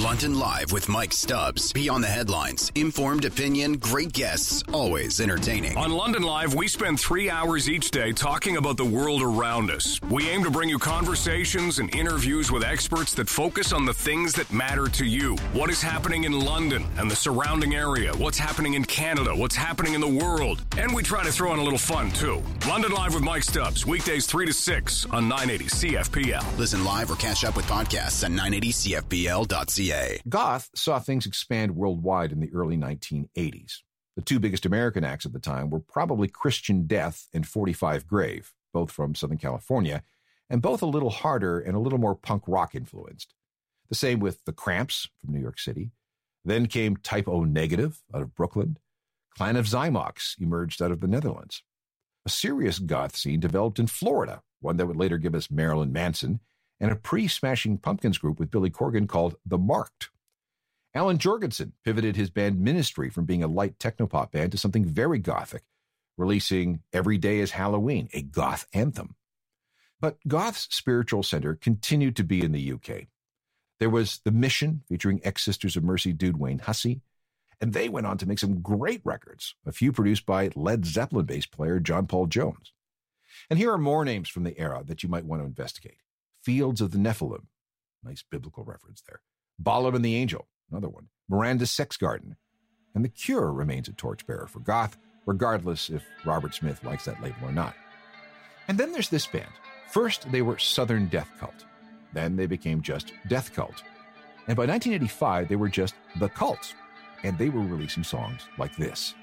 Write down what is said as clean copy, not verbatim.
London Live with Mike Stubbs. Beyond the headlines, informed opinion, great guests, always entertaining. On London Live, we spend 3 hours each day talking about the world around us. We aim to bring you conversations and interviews with experts that focus on the things that matter to you. What is happening in London and the surrounding area? What's happening in Canada? What's happening in the world? And we try to throw in a little fun, too. London Live with Mike Stubbs, weekdays 3 to 6 on 980 CFPL. Listen live or catch up with podcasts at 980CFPL.ca. Goth saw things expand worldwide in the early 1980s. The two biggest American acts at the time were probably Christian Death and 45 Grave, both from Southern California, and both a little harder and a little more punk rock influenced. The same with The Cramps from New York City. Then came Type O Negative out of Brooklyn. Clan of Zymox emerged out of the Netherlands. A serious goth scene developed in Florida, one that would later give us Marilyn Manson, and a pre-Smashing Pumpkins group with Billy Corgan called The Marked. Alan Jorgensen pivoted his band Ministry from being a light technopop band to something very gothic, releasing Every Day is Halloween, a goth anthem. But goth's spiritual center continued to be in the UK. There was The Mission, featuring ex-Sisters of Mercy dude Wayne Hussey, and they went on to make some great records, a few produced by Led Zeppelin bass player John Paul Jones. And here are more names from the era that you might want to investigate. Fields of the Nephilim, nice biblical reference there. Balaam and the Angel, another one. Miranda's Sex Garden. And The Cure remains a torchbearer for goth, regardless if Robert Smith likes that label or not. And then there's this band. First, they were Southern Death Cult. Then they became just Death Cult. And by 1985, they were just The Cult. And they were releasing songs like this.